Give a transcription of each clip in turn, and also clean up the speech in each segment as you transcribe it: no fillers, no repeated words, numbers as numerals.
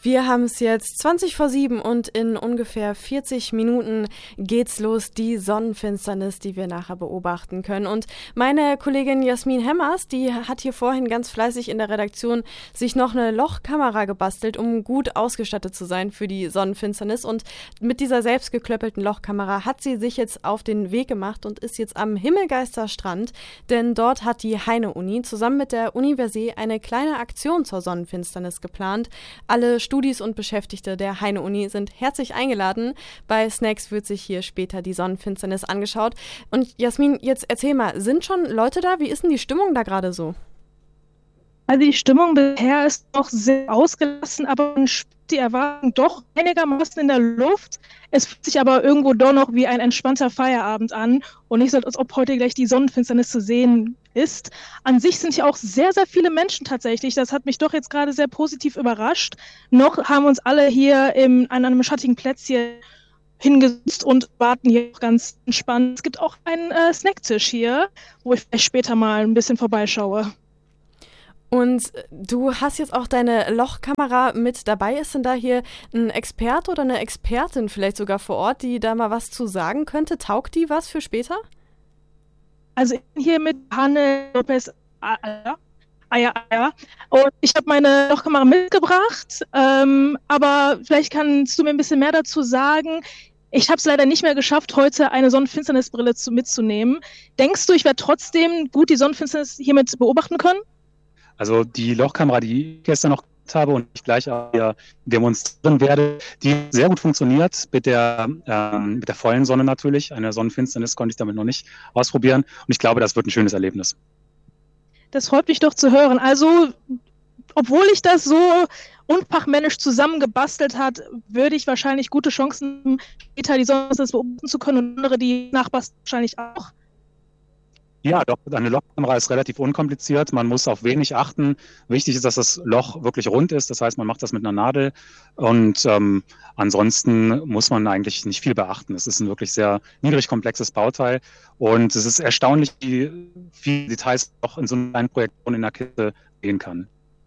Wir haben es jetzt 20:07 und in ungefähr 40 Minuten geht's los, die Sonnenfinsternis, die wir nachher beobachten können. Und meine Kollegin Jasmin Hemmers, die hat hier vorhin ganz fleißig in der Redaktion sich noch eine Lochkamera gebastelt, um gut ausgestattet zu sein für die Sonnenfinsternis. Und mit dieser selbstgeklöppelten Lochkamera hat sie sich jetzt auf den Weg gemacht und ist jetzt am Himmelgeister-Strand, denn dort hat die Heine-Uni zusammen mit der Universität eine kleine Aktion zur Sonnenfinsternis geplant. Alle Studis und Beschäftigte der Heine-Uni sind herzlich eingeladen. Bei Snacks wird sich hier später die Sonnenfinsternis angeschaut. Und Jasmin, jetzt erzähl mal, sind schon Leute da? Wie ist denn die Stimmung da gerade so? Also die Stimmung bisher ist noch sehr ausgelassen, aber man spürt die Erwartung doch einigermaßen in der Luft. Es fühlt sich aber irgendwo doch noch wie ein entspannter Feierabend an und nicht so, als ob heute gleich die Sonnenfinsternis zu sehen ist. An sich sind hier auch sehr, sehr viele Menschen tatsächlich. Das hat mich doch jetzt gerade sehr positiv überrascht. Noch haben uns alle hier an einem schattigen Plätzchen hingesetzt und warten hier ganz entspannt. Es gibt auch einen Snacktisch hier, wo ich vielleicht später mal ein bisschen vorbeischaue. Und du hast jetzt auch deine Lochkamera mit dabei. Ist denn da hier ein Experte oder eine Expertin vielleicht sogar vor Ort, die da mal was zu sagen könnte? Taugt die was für später? Also ich bin hier mit Hanne Lopez Aya. Und ich habe meine Lochkamera mitgebracht, aber vielleicht kannst du mir ein bisschen mehr dazu sagen. Ich habe es leider nicht mehr geschafft, heute eine Sonnenfinsternisbrille mitzunehmen. Denkst du, ich werde trotzdem gut die Sonnenfinsternis hiermit beobachten können? Also die Lochkamera, die ich gestern noch habe und ich gleich auch hier demonstrieren werde, die sehr gut funktioniert mit der vollen Sonne natürlich. Eine Sonnenfinsternis konnte ich damit noch nicht ausprobieren und ich glaube, das wird ein schönes Erlebnis. Das freut mich doch zu hören. Also, obwohl ich das so unfachmännisch zusammengebastelt hat, würde ich wahrscheinlich gute Chancen haben, später die Sonnenfinsternis beobachten zu können und andere, die nachbasteln, wahrscheinlich auch. Ja, doch, eine Lochkamera ist relativ unkompliziert. Man muss auf wenig achten. Wichtig ist, dass das Loch wirklich rund ist. Das heißt, man macht das mit einer Nadel. Und ansonsten muss man eigentlich nicht viel beachten. Es ist ein wirklich sehr niedrig komplexes Bauteil. Und es ist erstaunlich, wie viele Details auch in so einer kleinen Projektion in der Kiste sehen kann.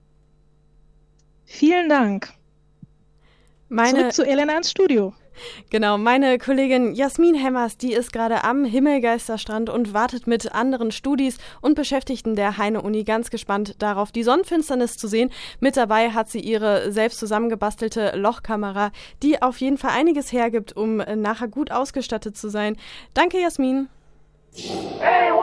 Vielen Dank. Zurück zu Elena ins Studio. Genau, meine Kollegin Jasmin Hemmers, die ist gerade am Himmelgeisterstrand und wartet mit anderen Studis und Beschäftigten der Heine-Uni ganz gespannt darauf, die Sonnenfinsternis zu sehen. Mit dabei hat sie ihre selbst zusammengebastelte Lochkamera, die auf jeden Fall einiges hergibt, um nachher gut ausgestattet zu sein. Danke, Jasmin. Hey,